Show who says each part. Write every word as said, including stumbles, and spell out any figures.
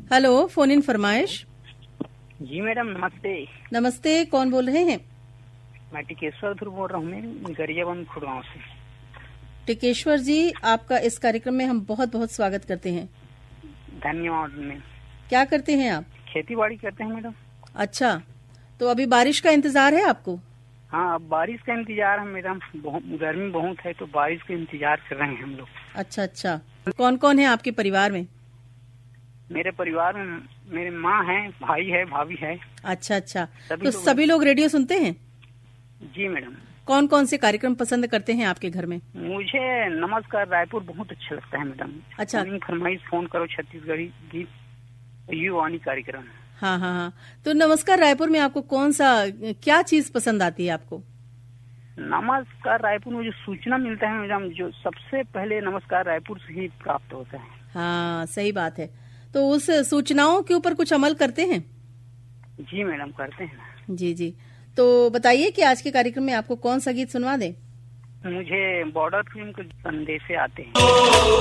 Speaker 1: Hello, phone in फरमाइश।
Speaker 2: जी madam नमस्ते।
Speaker 1: नमस्ते, कौन बोल रहे हैं?
Speaker 2: मैं टिकेश्वर ध्रुव बोल रहा हूँ, मैं गरियाबंद खुड़गांव से।
Speaker 1: टिकेश्वर जी, आपका इस कार्यक्रम में हम बहुत बहुत स्वागत करते हैं।
Speaker 2: धन्यवाद मैम।
Speaker 1: क्या करते हैं आप?
Speaker 2: खेती बाड़ी करते हैं मैडम।
Speaker 1: अच्छा, तो अभी बारिश का इंतजार है आपको?
Speaker 2: हाँ, अब बारिश का इंतजार है मैडम। गर्मी बहुत है तो बारिश का इंतजार कर रहे हैं हम लोग।
Speaker 1: अच्छा अच्छा, कौन कौन है आपके परिवार में?
Speaker 2: मेरे परिवार में मेरे माँ है, भाई है, भाभी है।
Speaker 1: अच्छा अच्छा,
Speaker 2: सभी
Speaker 1: तो
Speaker 2: लोग
Speaker 1: सभी लोग रेडियो सुनते हैं?
Speaker 2: जी मैडम।
Speaker 1: कौन कौन से कार्यक्रम पसंद करते हैं आपके घर में?
Speaker 2: मुझे नमस्कार रायपुर बहुत अच्छा लगता है मैडम।
Speaker 1: अच्छा।
Speaker 2: फरमाइश फोन करो छत्तीसगढ़ी गीत युवानी कार्यक्रम।
Speaker 1: हाँ हाँ हाँ, तो नमस्कार रायपुर में आपको कौन सा, क्या चीज पसंद आती है आपको?
Speaker 2: नमस्कार रायपुर में जो सूचना मिलता है मैडम, जो सबसे पहले नमस्कार रायपुर से ही प्राप्त होता है।
Speaker 1: हाँ, सही बात है। तो उस सूचनाओं के ऊपर कुछ अमल करते हैं?
Speaker 2: जी मैडम, करते हैं।
Speaker 1: जी जी, तो बताइए कि आज के कार्यक्रम में आपको कौन सा गीत सुनवा दें?
Speaker 2: मुझे बॉर्डर फिल्म के संदेशे आते हैं।